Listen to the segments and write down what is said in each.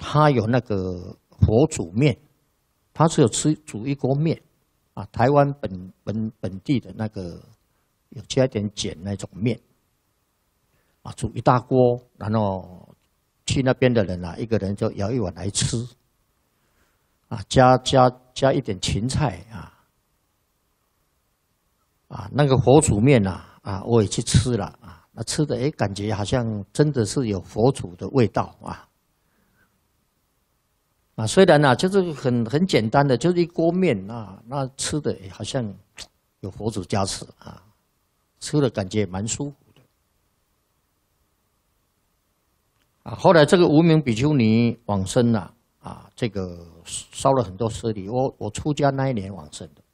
他有那个佛煮面，他只有煮一锅面啊，台湾本地的那个有加一点碱那种面啊，煮一大锅，然后去那边的人啊，一个人就舀一碗来吃啊，加一点芹菜啊，那个佛煮面啊，我也去吃了啊，那吃的感觉好像真的是有佛煮的味道啊，虽然就是很简单的，就是一锅面啊，那吃的好像有佛祖加持啊，吃的感觉蛮舒服的啊。后来这个无名比丘尼往生了啊，这个烧了很多舍利，我出家那一年往生的。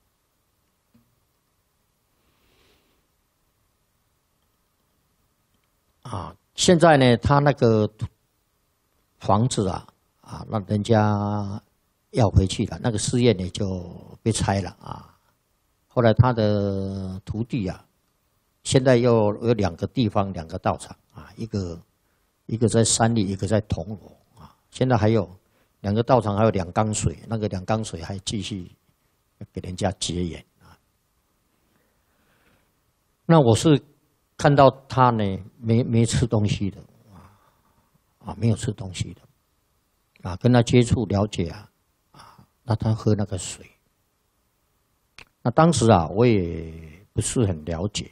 啊，现在呢，他那个房子让人家要回去了，那个寺院呢就被拆了啊。后来他的徒弟现在又有2个地方2个道场啊，一个在山里，一个在铜锣啊。现在还有2个道场，还有2缸水，那个2缸水还继续给人家结缘啊。那我是看到他呢没吃东西的没有吃东西的啊，跟他接触了解那他喝那个水，那当时我也不是很了解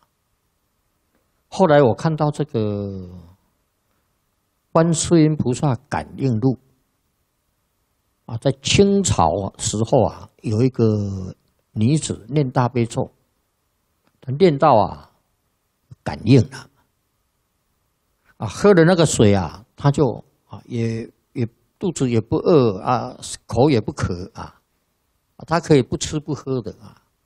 后来我看到这个观世音菩萨感应录在清朝时候有一个女子念大悲咒，她念到感应了喝了那个水她就也肚子也不饿口也不渴她可以不吃不喝的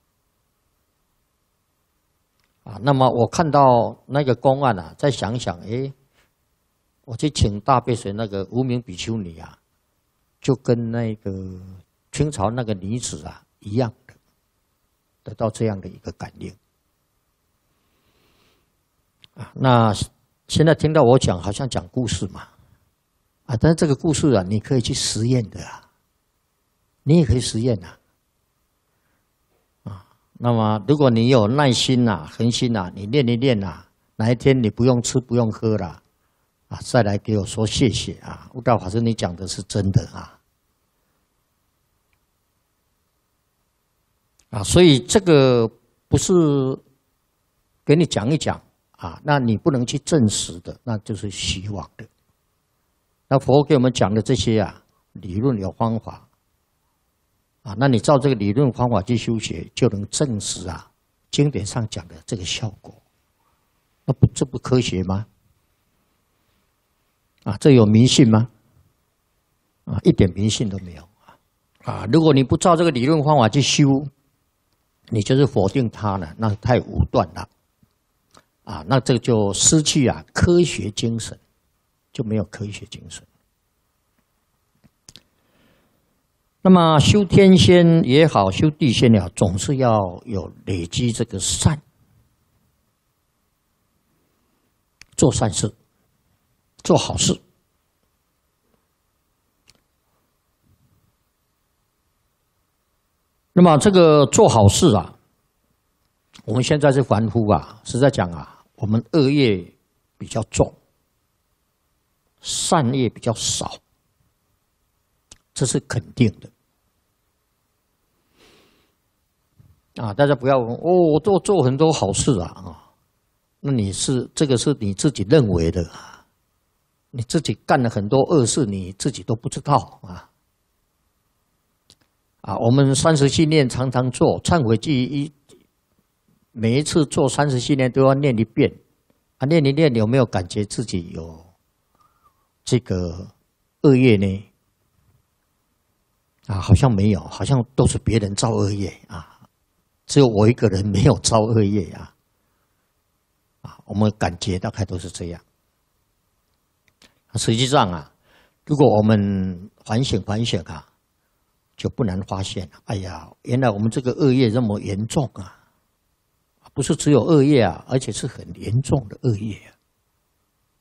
那么我看到那个公案再想想，我去请大悲水那个无名比丘尼就跟那个清朝那个女子一样的，得到这样的一个感应那现在听到我讲，好像讲故事嘛但是这个故事你可以去实验的你也可以实验那么如果你有耐心恒心你练一练哪一天你不用吃不用喝了再来给我说谢谢悟道法师，你讲的是真的所以这个不是给你讲一讲那你不能去证实的，那就是虚妄的。那佛给我们讲的这些理论有方法那你照这个理论方法去修学，就能证实经典上讲的这个效果。那这不科学吗？这有迷信吗？一点迷信都没有如果你不照这个理论方法去修，你就是否定它了，那太武断了那这就失去科学精神，就没有科学精神。那么修天仙也好，修地仙也好，总是要有累积这个善，做善事，做好事。那么这个做好事我们现在是凡夫实在讲我们恶业比较重，善业比较少，这是肯定的大家不要问我做很多好事那这个是你自己认为的你自己干了很多恶事，你自己都不知道我们30系念常常做忏悔记每一次做30系念都要念一遍念一念，有没有感觉自己有这个恶业呢？好像没有，好像都是别人造恶业只有我一个人没有造恶业我们感觉大概都是这样。实际上如果我们反省就不难发现哎呀，原来我们这个恶业这么严重不是只有恶业而且是很严重的恶业